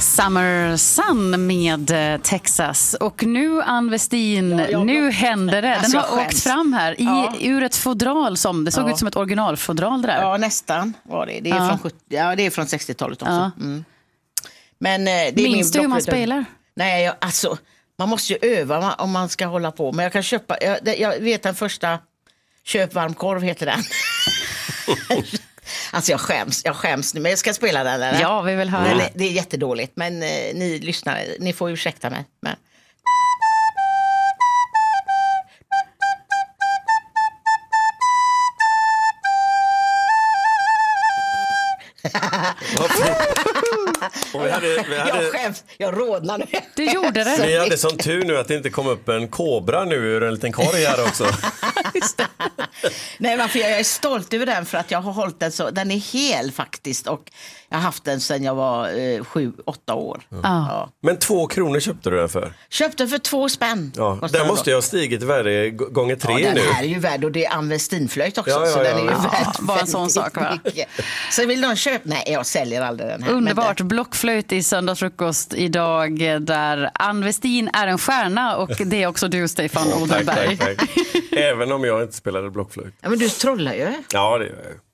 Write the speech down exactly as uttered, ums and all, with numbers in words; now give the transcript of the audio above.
Summer Sun med Texas. Och nu, Ann Westin, ja, nu händer det. Den alltså, har åkt fram här i, ja. ur ett fodral som, det såg ja. ut som ett originalfodral där. Ja, nästan var det. Det är, ja. från, sjuttio, ja, det är från sextiotalet också. Ja. Mm. Men, det är minns du hur man spelar? Nej, jag, alltså, man måste ju öva om man ska hålla på. Men jag kan köpa, jag, jag vet den första, köp varm korv heter den. Alltså jag skäms, jag skäms nu, men jag ska spela den där. Ja, vi vill höra. Mm. Det är jättedåligt, men eh, ni lyssnar, ni får ursäkta mig. Men... Och vi hade, vi hade, jag skäms, jag rådnar nu. Du gjorde det. Vi hade sån tur nu att det inte kom upp en kobra nu ur en liten korg här också. Just det. Nej, varför jag är stolt över den för att jag har hållit den så, den är hel faktiskt och jag har haft den sedan jag var eh, sju, åtta år. Mm. Ja. Men två kronor köpte du den för? Köpte för två spänn. Ja, den måste jag ha stigit värde gånger tre ja, nu. Den här är ju värd och det är Ann Westin-flöjt också. Ja, ja, så ja. den är ju ja, värd bara en sån sak, va? Mycket. Så vill någon köpa? Nej, jag säljer aldrig den här. Underbart, den... blockflöjt i söndagsfrukost idag där Ann Westin är en stjärna och det är också du, Stefan Odenberg. Tack, tack, tack. Även om jag inte spelade blockflöjt. Ja, men du trollar ju. Ja, det gör jag.